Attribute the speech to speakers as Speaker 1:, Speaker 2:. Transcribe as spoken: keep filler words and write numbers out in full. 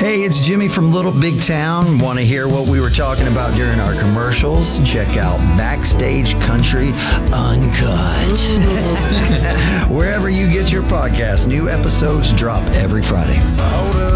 Speaker 1: Hey, it's Jimmy from Little Big Town. Want to hear what we were talking about during our commercials? Check out Backstage Country Uncut. Wherever you get your podcast, new episodes drop every Friday.